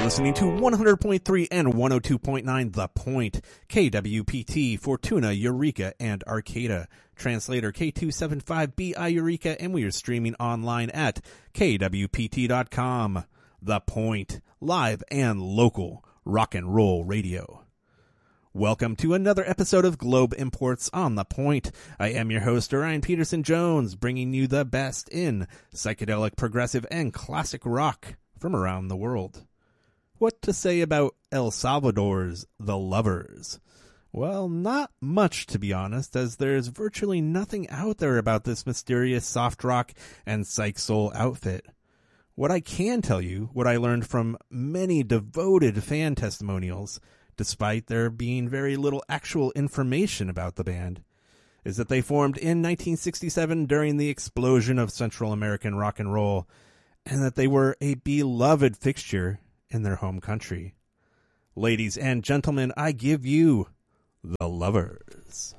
listening to 100.3 and 102.9 The Point, KWPT, Fortuna, Eureka, and Arcata. Translator K275BI Eureka, and we are streaming online at kwpt.com. The Point, live and local rock and roll radio. Welcome to another episode of Globe Imports on The Point. I am your host, Orion Peterson Jones, bringing you the best in psychedelic, progressive, and classic rock from around the world. What to say about El Salvador's The Lovers? Well, not much, to be honest, as there's virtually nothing out there about this mysterious soft rock and psych soul outfit. What I can tell you, what I learned from many devoted fan testimonials, despite there being very little actual information about the band, is that they formed in 1967 during the explosion of Central American rock and roll, and that they were a beloved fixture in their home country. Ladies and gentlemen, I give you The Lovers.